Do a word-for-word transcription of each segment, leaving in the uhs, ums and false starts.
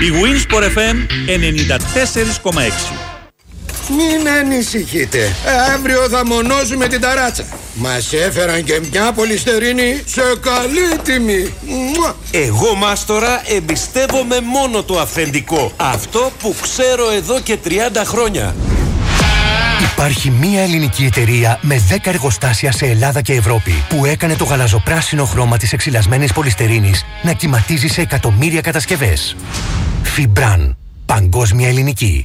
Η Winsport εφ εμ ενενήντα τέσσερα κόμμα έξι. Μην ανησυχείτε, αύριο θα μονώσουμε την ταράτσα. Μας έφεραν και μια πολυστερίνη σε καλή τιμή. Εγώ, μάστορα, εμπιστεύομαι μόνο το αυθεντικό. Αυτό που ξέρω εδώ και τριάντα χρόνια. Υπάρχει μία ελληνική εταιρεία με δέκα εργοστάσια σε Ελλάδα και Ευρώπη που έκανε το γαλαζοπράσινο χρώμα της εξυλασμένης πολυστερίνης να κυματίζει σε εκατομμύρια κατασκευές. Φιμπράν. Παγκόσμια ελληνική.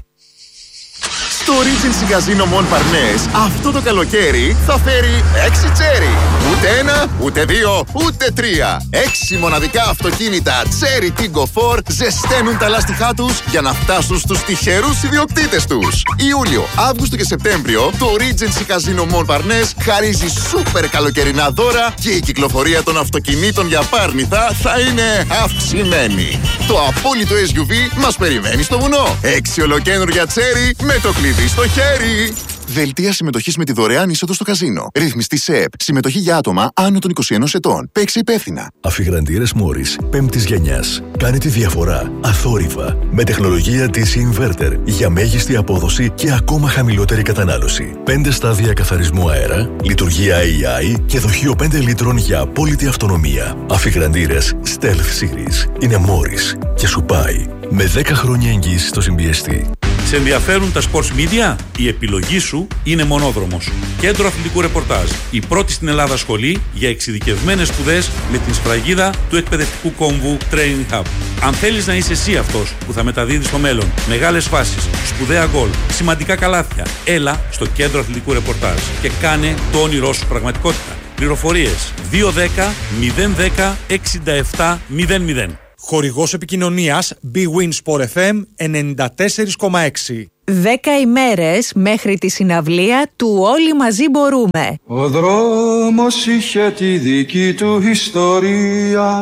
Το Regency Casino Montparnasse αυτό το καλοκαίρι θα φέρει έξι τσέρι. Ούτε ένα, ούτε δύο, ούτε τρία. Έξι μοναδικά αυτοκίνητα Cherry Tiggo φορ ζεσταίνουν τα λάστιχά τους για να φτάσουν στους τυχερούς ιδιοκτήτες τους. Ιούλιο, Αύγουστο και Σεπτέμβριο το Regency Casino Montparnasse χαρίζει σούπερ καλοκαιρινά δώρα και η κυκλοφορία των αυτοκινήτων για πάρνηθα θα είναι αυξημένη. Το απόλυτο ες γιου βι μας περιμένει στο βουνό. Έξι ολοκαίνουργια Cherry με το κλειδί στο χέρι. Δελτία συμμετοχής με τη δωρεάν είσοδο στο καζίνο. Ρυθμιστή ΣΕΕΠ. Συμμετοχή για άτομα άνω των είκοσι ενός ετών. Παίξε υπεύθυνα. Αφιγραντήρες Μόρις πέμπτης γενιάς. Κάνει τη διαφορά αθόρυβα. Με τεχνολογία ντι σι Inverter για μέγιστη απόδοση και ακόμα χαμηλότερη κατανάλωση. πέντε στάδια καθαρισμού αέρα, λειτουργία έι άι και δοχείο πέντε λίτρων για απόλυτη αυτονομία. Αφιγραντήρες Stealth Series. Είναι Μόρις και σου πάει. Με δέκα χρόνια εγγύηση στο συμπιεστή. Σε ενδιαφέρουν τα sports media? Η επιλογή σου είναι Μονόδρομος. Κέντρο αθλητικού ρεπορτάζ. Η πρώτη στην Ελλάδα σχολή για εξειδικευμένες σπουδές με την σφραγίδα του εκπαιδευτικού κόμβου Training Hub. Αν θέλεις να είσαι εσύ αυτός που θα μεταδίδει στο μέλλον μεγάλες φάσεις, σπουδαία γκολ, σημαντικά καλάθια, έλα στο Κέντρο αθλητικού ρεπορτάζ και κάνε το όνειρό σου πραγματικότητα. Πληροφορίες δύο ένα μηδέν ένα μηδέν εξήντα επτά μηδέν μηδέν. Χορηγός επικοινωνίας Bwin Sport εφ εμ ενενήντα τέσσερα κόμμα έξι. Δέκα ημέρες μέχρι τη συναυλία του Όλοι Μαζί Μπορούμε. Ο δρόμος είχε τη δική του ιστορία.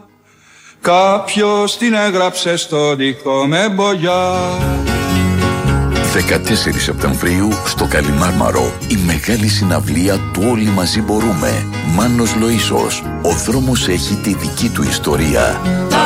Κάποιος την έγραψε στον τοίχο με μπογιά. δεκατέσσερις Σεπτεμβρίου στο Καλιμάρμαρο η μεγάλη συναυλία του Όλοι Μαζί Μπορούμε. Μάνος Λοΐσος. Ο δρόμος έχει τη δική του ιστορία.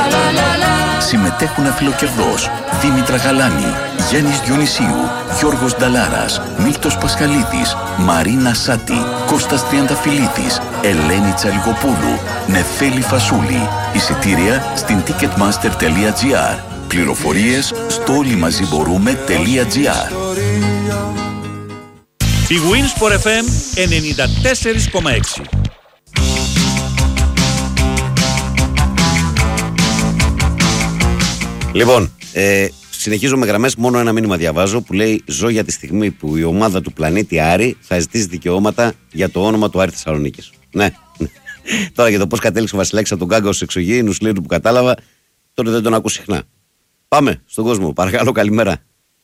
Συμμετέχουν Αφιλοκερδός, Δήμητρα Γαλάνη, Γιάννης Διονυσίου, Γιώργος Νταλάρας, Μίλτος Πασχαλίδης, Μαρίνα Σάτη, Κώστας Τριανταφυλλίδης, Ελένη Τσαλιγοπούλου, Νεφέλη Φασούλη. Εισιτήρια στην ticketmaster τελεία τζι άρ. Πληροφορίες στο όλοιμαζιμπορούμε τελεία τζι άρ. Η Winsport εφ εμ ενενήντα τέσσερα κόμμα έξι. Λοιπόν, ε, συνεχίζω με γραμμές. Μόνο ένα μήνυμα διαβάζω που λέει: ζω για τη στιγμή που η ομάδα του πλανήτη Άρη θα ζητήσει δικαιώματα για το όνομα του Άρη Θεσσαλονίκης. Ναι. Τώρα για το πώς κατέληξε ο Βασιλάκης από τον Γκάγκα ως εξωγήινους λέει που κατάλαβα, τότε δεν τον ακούω συχνά. Πάμε στον κόσμο. Παρακαλώ, καλημέρα.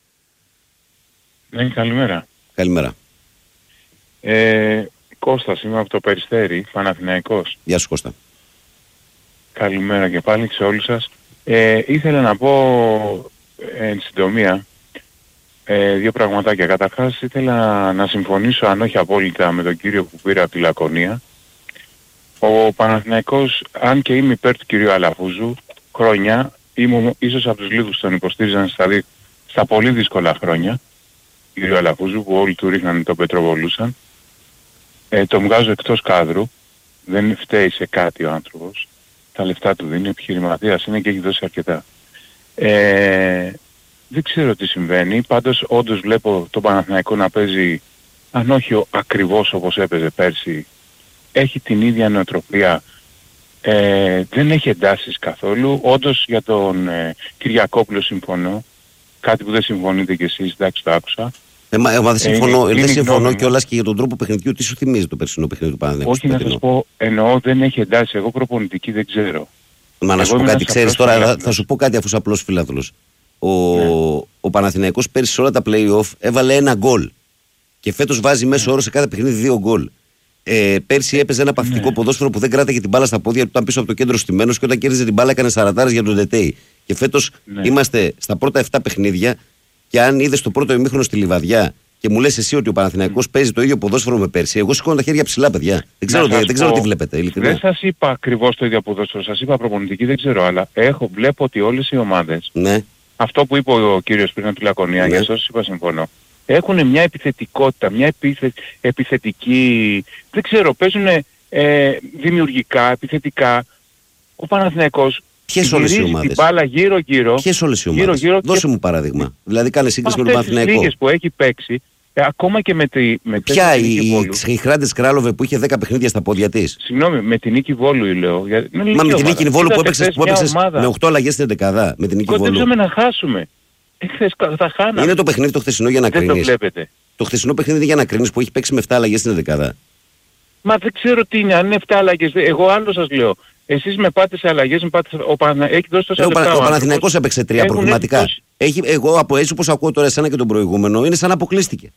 Ναι, καλημέρα. Καλημέρα. Ε, Κώστας, είμαι από το Περιστέρι, Παναθηναϊκός. Γεια σου, Κώστα. Καλημέρα και πάλι σε όλους σας. Ε, ήθελα να πω ε, εν συντομία ε, δύο πραγματάκια. Καταρχάς ήθελα να συμφωνήσω, αν όχι απόλυτα, με τον κύριο που πήρε από τη Λακωνία. Ο Παναθηναϊκός, αν και είμαι υπέρ του κυρίου Αλαφούζου, χρόνια, είμαι ίσως από τους λίγους τον υποστήριζαν στα, δι... στα πολύ δύσκολα χρόνια, κύριο Αλαφούζου, που όλοι του ρίχναν το πετροβολούσαν. Ε, τον βγάζω εκτός κάδρου, δεν φταίει σε κάτι ο άνθρωπος. Τα λεφτά του δίνει, επιχειρηματίας είναι και έχει δώσει αρκετά. Ε, δεν ξέρω τι συμβαίνει, πάντως όντως βλέπω τον Παναθηναϊκό να παίζει, αν όχι ακριβώς όπως έπαιζε πέρσι, έχει την ίδια νοοτροπία, ε, δεν έχει εντάσεις καθόλου. Όντως για τον ε, Κυριακόπουλο συμφωνώ, κάτι που δεν συμφωνείτε κι εσείς, εντάξει το άκουσα. Ε, μα, ε, δεν συμφωνώ, ε, δεν συμφωνώ κιόλας και για τον τρόπο παιχνιδιού. Τι σου θυμίζει το περσινό παιχνίδι του Παναθηναϊκού? Όχι, να σας πω, εννοώ δεν έχει εντάσεις, εγώ προπονητική δεν ξέρω. Μα να σου πω κάτι, ξέρεις τώρα, θα, θα σου πω κάτι αφού είσαι απλός φιλάθλος. Ο, ναι. ο Παναθηναϊκός πέρσι σε όλα τα play-off έβαλε ένα γκολ. Και φέτος βάζει μέσο ναι. όρο σε κάθε παιχνίδι δύο γκολ. Ε, πέρσι έπαιζε ένα παθητικό ναι. ποδόσφαιρο που δεν κράταγε την μπάλα στα πόδια του, ήταν πίσω από το κέντρο στημένος και όταν κέρδιζε την μπάλα έκανε σαραντάρες για τον Ντετέι. Και φέτος ναι. είμαστε στα πρώτα επτά παιχνίδια και αν είδες το πρώτο ημίχρονο στη Λιβαδιά και μου λες εσύ ότι ο Παναθηναϊκός παίζει το ίδιο ποδόσφαιρο με πέρσι, εγώ σηκώνω τα χέρια ψηλά, παιδιά. Δεν ξέρω, δεν, δεν ξέρω τι βλέπετε. Ειλικρινά. Δεν σας είπα ακριβώς το ίδιο ποδόσφαιρο, σας είπα προπονητική, δεν ξέρω, αλλά έχω, βλέπω ότι όλες οι ομάδες, ναι. αυτό που είπε ο κύριος πριν από τη Λακωνία, ναι. για σας είπα συμφωνώ, έχουν μια επιθετικότητα, μια επιθε, επιθετική, δεν ξέρω, παίζουν ε, δημιουργικά, επιθετικά. Ο Παναθηναϊκός ποιες όλες οι ομάδες. Την μπάλα γύρω-γύρω. Ποιες όλες οι ομάδες. Γύρω, γύρω, Δώσε και... μου παράδειγμα. Δηλαδή κάνε σύγκριση με τον Παναθηναϊκό. Αυτές τις λίγες που έχει παίξει, ε, ακόμα και με τη... Με ποια η, η, η Χράντες Κράλοβε που είχε δέκα παιχνίδια στα πόδια της. Συγγνώμη, με την Νίκη Βόλου λέω. Για... Μα με την Νίκη Βόλου που έπαιξες, που έπαιξες με οκτώ αλλαγές στην δεκάδα. Με την Νίκη Βόλου. Κοντέψαμε να χάσουμε. Εχθές θα χάναμε. Είναι το παιχνίδι το χθεσινό για να κρίνεις. Δεν το βλέπετε. Το χθεσινό παιχνίδι είναι για να κρίνεις που έχει παίξει με επτά αλλαγές στην δεκάδα. Μα δεν ξέρω τι είναι, αν είναι επτά αλλαγές. Εγώ άλλο σας λέω. Εσείς με πάτε σε αλλαγές, με πάτε σε... Ο, Πανα... έχει δώσει τόσα λεπτά. Ο, ο Παναθηναϊκός έπαιξε τρία προγραμματικά. Έχει, εγώ από έτσι όπως ακούω τώρα εσένα και τον προηγούμενο, είναι σαν να αποκλείστηκε.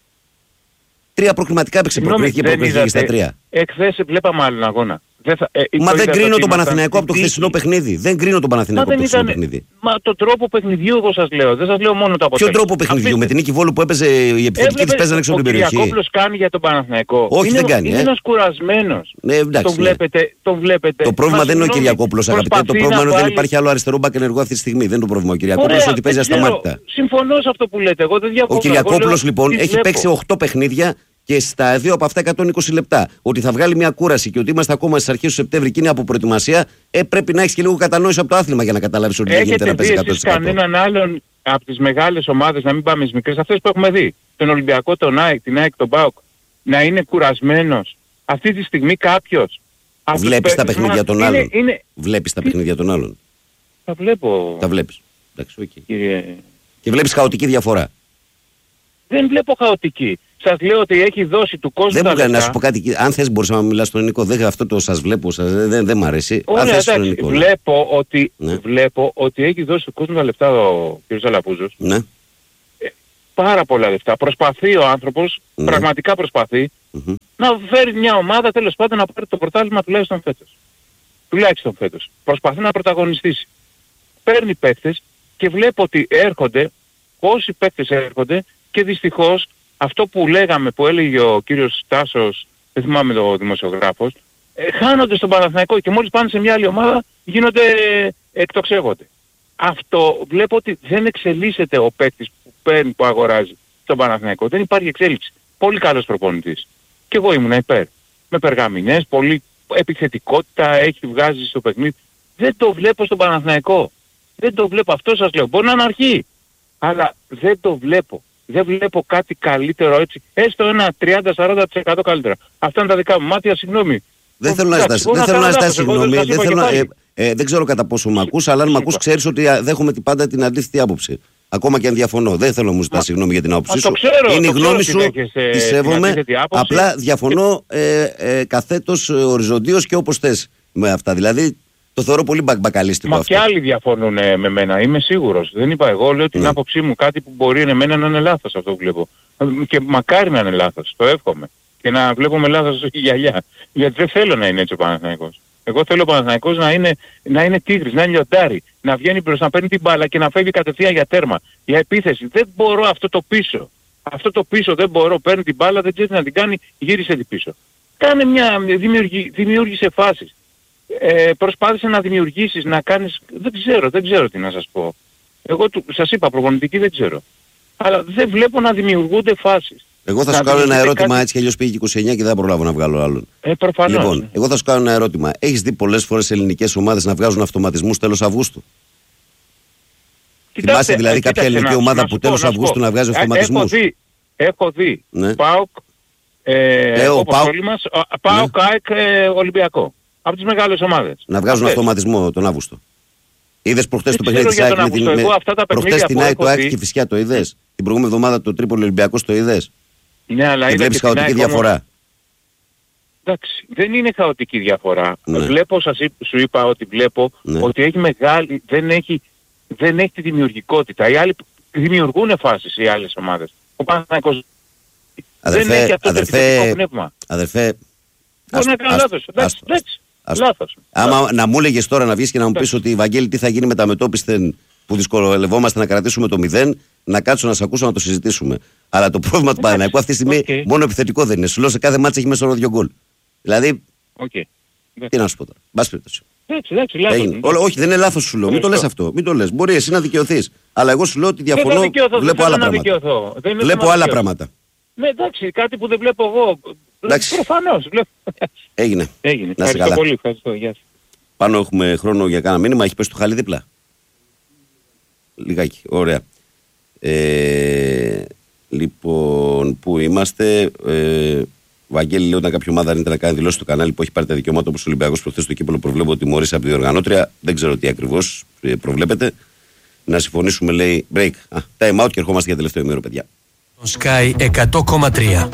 Τρία προκριματικά έπαιξε, προκρίθηκε και προκρίθηκε στα τρία. Εχθές βλέπαμε άλλον αγώνα. Δεν θα, ε, Μα δεν κρίνω τον Παναθηναϊκό από το χθεσινό παιχνίδι. Δεν κρίνω τον Παναθηναϊκό από το χθεσινό παιχνίδι. Μα το τρόπο παιχνιδιού εγώ σας λέω. Δεν σας λέω μόνο το αποτέλεσμα. Ποιο τρόπο παιχνιδιού, με την Νίκη Βόλου που έπαιζε η επιθετική της παίζανε έξω από την περιοχή. Ο Κυριακόπουλος κάνει για τον Παναθηναϊκό. Όχι, είναι, δεν κάνει. Είναι ε. ένας κουρασμένος. Ναι, εντάξει, το, βλέπετε, ναι. το βλέπετε. Το πρόβλημα δεν είναι ο Κυριακόπουλος, αγαπητέ. Το πρόβλημα είναι ότι δεν υπάρχει άλλο αριστερό μπακ ενεργό αυτή τη στιγμή. Δεν είναι το πρόβλημα. Ο Κυριακόπουλος ότι παίζει ασταμάτητα. Συμφωνώ σε αυτό που λέτε. Ο Κυριακόπουλος λοιπόν έχει παίξει οκτώ παιχνίδια. Και στα δύο από αυτά εκατόν είκοσι λεπτά. Ότι θα βγάλει μια κούραση και ότι είμαστε ακόμα στις αρχές του Σεπτέμβρη και είναι από προετοιμασία, ε, πρέπει να έχεις και λίγο κατανόηση από το άθλημα για να καταλάβεις ότι δεν γίνεται να παίζει εκατό τοις εκατό. Έχετε δει κανέναν άλλον από τις μεγάλες ομάδες, να μην πάμε στις μικρές, αυτές που έχουμε δει, τον Ολυμπιακό, τον ΑΕΚ, την ΑΕΚ, τον ΠΑΟΚ, να είναι κουρασμένος. Αυτή τη στιγμή κάποιος... Βλέπεις τα παιχνίδια των άλλων. Είναι... Βλέπεις τα παιχνίδια των άλλων. Τα βλέπω. Τα βλέπεις. Εντάξει, okay. Κύριε... Και βλέπεις χαοτική διαφορά. Δεν βλέπω χαοτική. Σας λέω ότι έχει δώσει του κόσμου. Δεν μου κάνει να σου πω κάτι. Αν θες μπορείς να μιλάς στον ελληνικό. Δεν αυτό το σας βλέπω, σας, δεν, δεν μ' αρέσει. Ωραία, εντάξει, βλέπω, ότι, ναι. βλέπω ότι έχει δώσει του κόσμου τα λεφτά ο κ. Ζαλαπούζος. Ναι. Ε, πάρα πολλά λεφτά. Προσπαθεί ο άνθρωπος, ναι. πραγματικά προσπαθεί, mm-hmm. να φέρει μια ομάδα τέλος πάντων να πάρει το πρωτάθλημα τουλάχιστον φέτος. Τουλάχιστον φέτος. Προσπαθεί να πρωταγωνιστήσει. Παίρνει παίκτες και βλέπω ότι έρχονται, όσοι παίκτες έρχονται και δυστυχώς αυτό που λέγαμε, που έλεγε ο κύριος Στάσος, δεν θυμάμαι το δημοσιογράφος, ε, χάνονται στον Παναθηναϊκό και μόλις πάνε σε μια άλλη ομάδα γίνονται, ε, εκτοξεύονται. Αυτό βλέπω ότι δεν εξελίσσεται ο παίκτης που παίρνει, που αγοράζει στον Παναθηναϊκό. Δεν υπάρχει εξέλιξη. Πολύ καλός προπονητής. Και εγώ ήμουν υπέρ. Με περγαμηνές, πολύ επιθετικότητα, έχει βγάζει στο παιχνίδι. Δεν το βλέπω στον Παναθηναϊκό. Δεν το βλέπω. Αυτό σας λέω. Μπορεί να είναι αρχή. Αλλά δεν το βλέπω. Δεν βλέπω κάτι καλύτερο έτσι. Έστω ένα τριάντα με σαράντα τοις εκατό καλύτερα. Αυτά είναι τα δικά μου μάτια, συγγνώμη. Δεν θέλω να ζητάς συγγνώμη. Δεν, θέλω, ε, ε, δεν ξέρω κατά πόσο μ' ακούς, αλλά αν μ' ακούς ξέρεις ότι δέχομαι πάντα την αντίθετη άποψη. Ακόμα και αν διαφωνώ. Δεν θέλω να μου ζητάς συγγνώμη για την άποψή σου. Ξέρω, είναι η γνώμη σου, τη σέβομαι. Απλά διαφωνώ ε, ε, καθέτος οριζοντίως και όπως θες με αυτά. Δηλαδή το θεωρώ πολύ μπακαλίστικο αυτό. Μα και άλλοι διαφωνούν ε, με μένα, είμαι σίγουρος. Δεν είπα εγώ, λέω την ναι. άποψή μου, κάτι που μπορεί εμένα να είναι λάθος αυτό που βλέπω. Και μακάρι να είναι λάθος, το εύχομαι. Και να βλέπουμε λάθος γυαλιά. Γιατί δεν θέλω να είναι έτσι ο Παναθηναϊκός. Εγώ θέλω ο Παναθηναϊκός να είναι, να είναι τίγρης, να είναι λιοντάρι, να βγαίνει μπροστά, να παίρνει την μπάλα και να φεύγει κατευθείαν για τέρμα. Για επίθεση. Δεν μπορώ αυτό το πίσω. Αυτό το πίσω δεν μπορώ. Παίρνει την μπάλα, δεν ξέρει να την κάνει, γύρισε την πίσω. Κάνε μια, δημιουργή, δημιούργησε φάσεις. Ε, προσπάθησε να δημιουργήσεις, να κάνεις, δεν ξέρω, δεν ξέρω τι να σας πω. Εγώ του, σας είπα προπονητική δεν ξέρω. Αλλά δεν βλέπω να δημιουργούνται φάσεις. Εγώ θα να σου κάνω ένα ερώτημα κάτι... έτσι κι αλλιώς πήγε είκοσι εννιά και δεν θα προλάβω να βγάλω άλλον. Ε, προφανώς. Λοιπόν, εγώ θα σου κάνω ένα ερώτημα. Έχεις δει πολλές φορές ελληνικές ομάδες να βγάζουν αυτοματισμούς τέλος Αυγούστου? Κοιτάξτε, θυμάσαι δηλαδή ε, κάποια ελληνική ομάδα να που τέλος πω, Αυγούστου να, να βγάζει αυτοματισμούς? Έχω δει, έχω δει. Ναι. ΠΑΟΚ, ε, ε, όπως ΠΑΟΚ, όλοι μας, ΠΑΟΚ, ναι. ΑΕΚ, ε, Ολυμπιακό. Από τις μεγάλες ομάδες. Να βγάζουν αυτές. Αυτοματισμό τον Αύγουστο. Είδες προχτές το παιχνίδι της ΑΕΚ με την... Προχτές την ΑΕΚ το ΑΕΚ και φυσικά το είδες. Την προηγούμενη εβδομάδα το Τρίπολη Ολυμπιακός το είδες. Ναι, αλλά και βλέπεις χαοτική διαφορά. Εντάξει, δεν είναι χαοτική διαφορά. Ναι. Βλέπω, σας σου είπα ότι βλέπω ναι. ότι έχει μεγάλη, δεν έχει, δεν έχει τη δημιουργικότητα. Οι άλλοι δημιουργούν φάσεις οι άλλες ομάδες. Ο Παναθηναϊκός δεν έχει αυτό το επιθετικό πνεύμα. Αδερφέ, μπορεί να κάνω λάθος. Εντάξει, εντάξει. Λάθος. Άμα να μου έλεγες τώρα να βγεις και να μου πεις ότι Βαγγέλη τι θα γίνει με τα μετώπισθεν που δυσκολευόμαστε να κρατήσουμε το μηδέν, να κάτσω να σε ακούσω να το συζητήσουμε. Αλλά το πρόβλημα του Παναθηναϊκού αυτή τη στιγμή okay. μόνο επιθετικό δεν είναι. Σου λέω σε κάθε μάτσα έχει μέσα όρο δύο γκολ. Δηλαδή. Okay. Τι να σου πω τώρα. Μπας περιπτώσει. Εντάξει, εντάξει, λάθος. Όχι, δεν είναι λάθος σου λέω. Μην το λες αυτό. Μην το λες. Μπορεί εσύ να δικαιωθείς. Αλλά εγώ σου λέω ότι διαφωνώ. Δικαιωθώ, βλέπω άλλα πράγματα. Βλέπω άλλα πράγματα. Ναι, εντάξει, κάτι που δεν βλέπω εγώ. Προφανώς. Βλέπω. Έγινε. Έγινε. Να σε καλά. Πολύ, ευχαριστώ. Γεια σας. Πάνω έχουμε χρόνο για κάνα μήνυμα. Έχει πέσει το χαλί δίπλα. Λιγάκι. Ωραία. Ε, λοιπόν, πού είμαστε. Ε, Βαγγέλη, λέει όταν κάποια ομάδα αρνείται να κάνει δηλώσει στο κανάλι που έχει πάρει τα δικαιώματα όπως ο Ολυμπιακός προχθές στο κύπελλο προβλέπω τιμωρήσει από τη διοργανώτρια. Δεν ξέρω τι ακριβώς προβλέπετε. Να συμφωνήσουμε, λέει break. Α, time out και ερχόμαστε για τελευταίο ημίωρο, παιδιά. Sky εκατό κόμμα τρία.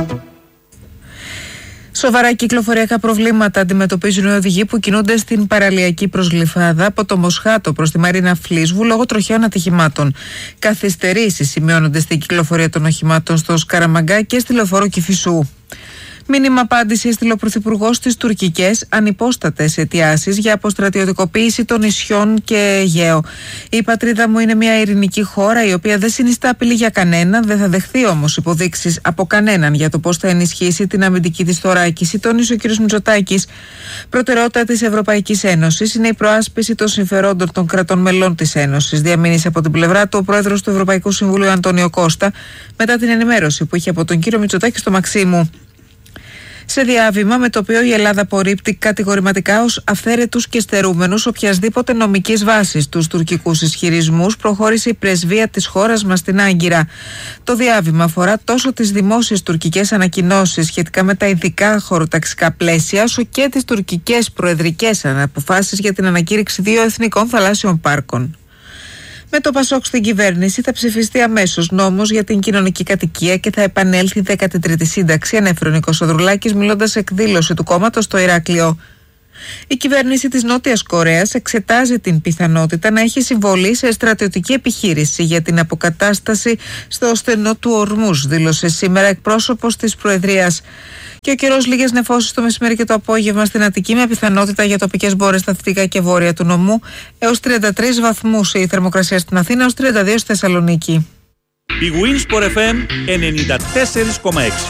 Σοβαρά κυκλοφοριακά προβλήματα αντιμετωπίζουν οι οδηγοί που κινούνται στην παραλιακή προσγλυφάδα από το Μοσχάτο προς τη Μαρίνα Φλίσβου λόγω τροχαίων ατυχημάτων. Καθυστερήσεις σημειώνονται στην κυκλοφορία των οχημάτων στο Σκαραμαγκά και στη λεωφόρο Κηφισού. Μήνυμα απάντηση έστειλε ο Πρωθυπουργός στις τουρκικές ανυπόστατες αιτιάσεις για αποστρατιωτικοποίηση των νησιών και Αιγαίο. Η πατρίδα μου είναι μια ειρηνική χώρα η οποία δεν συνιστά απειλή για κανέναν, δεν θα δεχθεί όμως υποδείξεις από κανέναν για το πώς θα ενισχύσει την αμυντική της θωράκιση, τόνισε ο κ. Μητσοτάκης. Προτεραιότητα της Ευρωπαϊκής Ένωσης είναι η προάσπιση των συμφερόντων των κρατών μελών της Ένωσης, διαμήνυσε από την πλευρά του ο πρόεδρος του Ευρωπαϊκού Συμβουλίου Αντώνιο Κώστα μετά την ενημέρωση που είχε από τον κ. Μητσοτάκη στο Μαξίμου. Σε διάβημα με το οποίο η Ελλάδα απορρίπτει κατηγορηματικά ως αυθαίρετους και στερούμενους οποιασδήποτε νομικής βάσης τους τουρκικούς ισχυρισμούς, προχώρησε η πρεσβεία της χώρας μας στην Άγκυρα. Το διάβημα αφορά τόσο τις δημόσιες τουρκικές ανακοινώσεις σχετικά με τα ειδικά χωροταξικά πλαίσια, όσο και τις τουρκικές προεδρικές αποφάσεις για την ανακήρυξη δύο εθνικών θαλάσσιων πάρκων. Με το Πασόκ στην κυβέρνηση θα ψηφιστεί αμέσως νόμος για την κοινωνική κατοικία και θα επανέλθει η δέκατη τρίτη σύνταξη, ανέφερε ο Νίκος Οδρουλάκης μιλώντας σε εκδήλωση του κόμματος στο Ηράκλειο. Η κυβέρνηση της Νότιας Κορέας εξετάζει την πιθανότητα να έχει συμβολή σε στρατιωτική επιχείρηση για την αποκατάσταση στο στενό του Ορμούς, δήλωσε σήμερα εκπρόσωπος της Προεδρίας. Και ο καιρός λίγες νεφώσεις το μεσημέρι και το απόγευμα στην Αττική με πιθανότητα για τοπικές μπόρες στα δυτικά και βόρεια του νομού έως τριάντα τρεις βαθμούς η θερμοκρασία στην Αθήνα έως τριάντα δύο στη Θεσσαλονίκη. Η Winsport εφ εμ ενενήντα τέσσερα κόμμα έξι.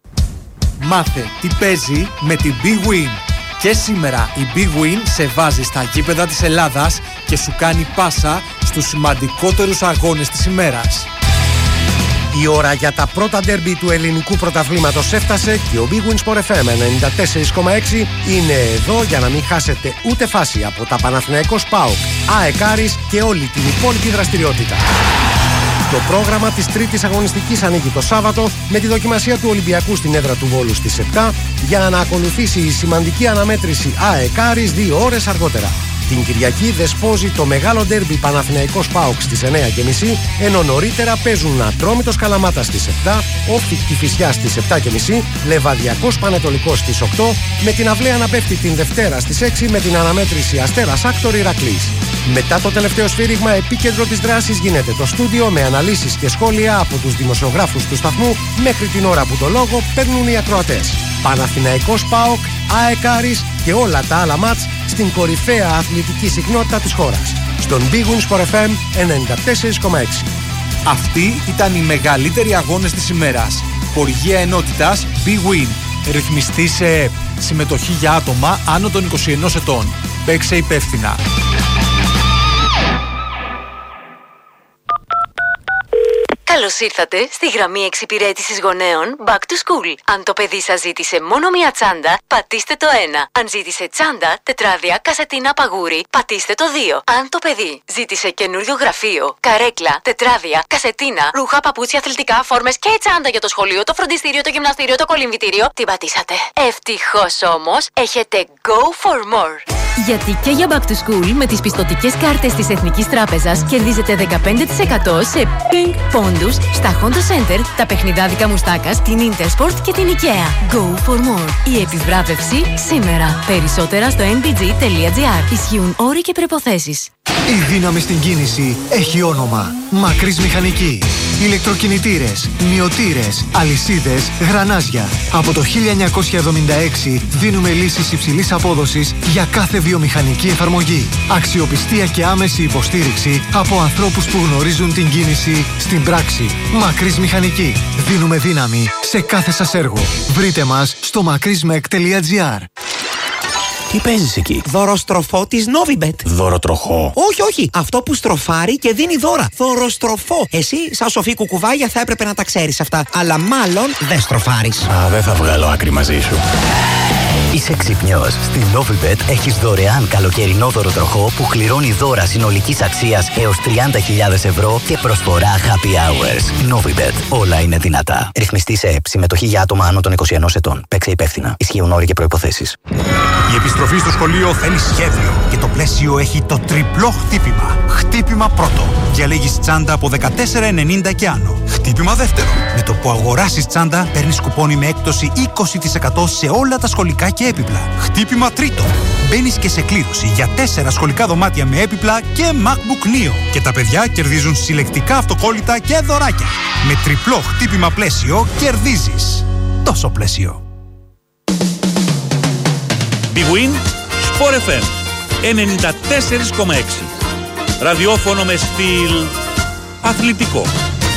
Μάθε τι παίζει με την Big Win. Και σήμερα η Big Win σε βάζει στα γήπεδα της Ελλάδας και σου κάνει πάσα στους σημαντικότερους αγώνες της ημέρας. Η ώρα για τα πρώτα ντέρμπι του ελληνικού πρωταθλήματος έφτασε και ο Big Win Sport εφ εμ ενενήντα τέσσερα κόμμα έξι είναι εδώ για να μην χάσετε ούτε φάση από τα Παναθηναϊκός ΠΑΟΚ, ΑΕΚ Άρης και όλη την υπόλοιπη δραστηριότητα. Το πρόγραμμα της τρίτης αγωνιστικής ανοίγει το Σάββατο με τη δοκιμασία του Ολυμπιακού στην έδρα του Βόλου στις επτά για να ακολουθήσει η σημαντική αναμέτρηση ΑΕΚ Άρης δύο ώρες αργότερα. Την Κυριακή δεσπόζει το μεγάλο ντέρμπι Παναθηναϊκός ΠΑΟΚ στις εννιά και μισή, ενώ νωρίτερα παίζουν Ατρόμητος Καλαμάτα στις επτά, Όφη Κηφισιά στις επτά και μισή, Λεβαδιακός Πανετολικός στις οκτώ, με την αυλαία να πέφτει την Δευτέρα στις έξι με την αναμέτρηση Αστέρας Άκτορ Ηρακλής. Μετά το τελευταίο σφύριγμα, επίκεντρο της δράσης γίνεται το στούντιο με αναλύσεις και σχόλια από τους δημοσιογράφους του σταθμού μέχρι την ώρα που το λόγο παίρνουν οι ακροατές. Παναθηναϊκός ΠΑΟΚ, ΑΕΚ Άρης και όλα τα άλλα μάτς στην κορυφαία αθλητική συχνότητα της χώρας. Στον Big Win Sport εφ εμ ενενήντα τέσσερα κόμμα έξι. Αυτοί ήταν οι μεγαλύτεροι αγώνες της ημέρας. Χορηγία ενότητας Big Win. Ρυθμιστή σε ΕΕΠ. Συμμετοχή για άτομα άνω των είκοσι ενός ετών. Παίξε υπεύθυνα. Καλώς ήρθατε στη γραμμή εξυπηρέτησης γονέων Back to School. Αν το παιδί σας ζήτησε μόνο μία τσάντα, πατήστε το ένα. Αν ζήτησε τσάντα, τετράδια, κασετίνα, παγούρι, πατήστε το δύο. Αν το παιδί ζήτησε καινούριο γραφείο, καρέκλα, τετράδια, κασετίνα, ρούχα, παπούτσια, αθλητικά, φόρμες και τσάντα για το σχολείο, το φροντιστήριο, το γυμναστήριο, το κολυμβητήριο, την πατήσατε. Ευτυχώς όμως, έχετε Go for More. Γιατί και για Back to School με τις πιστωτικές κάρτες της Εθνικής Τράπεζας κερδίζετε δεκαπέντε τοις εκατό σε Pink Pondus στα Honda Center, τα παιχνιδάδικα Μουστάκας, την Intersport και την IKEA. Go for more. Η επιβράβευση σήμερα. Περισσότερα στο εν μπι τζι τελεία τζι άρ. Ισχύουν όροι και προϋποθέσεις. Η δύναμη στην κίνηση έχει όνομα. Μακρύς Μηχανική. ηλεκτροκινητήρες, μυωτήρες, αλυσίδες, γρανάζια. Από το χίλια εννιακόσια εβδομήντα έξι δίνουμε λύσεις υψηλής απόδοσης για κάθε βιομηχανική εφαρμογή. Αξιοπιστία και άμεση υποστήριξη από ανθρώπους που γνωρίζουν την κίνηση στην πράξη. Μακρύς Μηχανική. Δίνουμε δύναμη σε κάθε σας έργο. Βρείτε μας στο μακρύσμεκ τελεία τζι άρ. Τι παίζεις εκεί? Δωροστροφό της Novibet. Δωροτροχό? Όχι, όχι. Αυτό που στροφάρει και δίνει δώρα. Δωροστροφό. Εσύ, σαν σοφή κουκουβάγια, θα έπρεπε να τα ξέρεις αυτά. Αλλά μάλλον δεν στροφάρεις. Α, δεν θα βγάλω άκρη μαζί σου. Είσαι ξυπνιός. Στην Novibet έχεις δωρεάν καλοκαιρινό δωροτροχό που κληρώνει δώρα συνολικής αξίας έως τριάντα χιλιάδες ευρώ και προσφορά happy hours. Novibet. Όλα είναι δυνατά. Ρυθμιστή σε ΕΠ. Συμμετοχή για άτομα άνω των είκοσι ενός ετών. Παίξε υπεύθυνα. Ισχύουν όροι και προϋποθέσεις. Η επιστροφή στο σχολείο θέλει σχέδιο και το πλαίσιο έχει το τριπλό χτύπημα. Χτύπημα πρώτο. Διαλέγεις τσάντα από δεκατέσσερα ενενήντα και άνω. Χτύπημα δεύτερο. Με το που αγοράσεις τσάντα, παίρνεις κουπόνι με έκπτωση είκοσι τοις εκατό σε όλα τα σχολικά και έπιπλα. Χτύπημα τρίτο. Μπαίνεις και σε κλήρωση για τέσσερα σχολικά δωμάτια με έπιπλα και MacBook Neo. Και τα παιδιά κερδίζουν συλλεκτικά αυτοκόλλητα και δωράκια. Με τριπλό χτύπημα πλαίσιο κερδίζεις. Τόσο πλαίσιο. Big Win, Sport εφ εμ ενενήντα τέσσερα κόμμα έξι. Ραδιόφωνο με στυλ αθλητικό.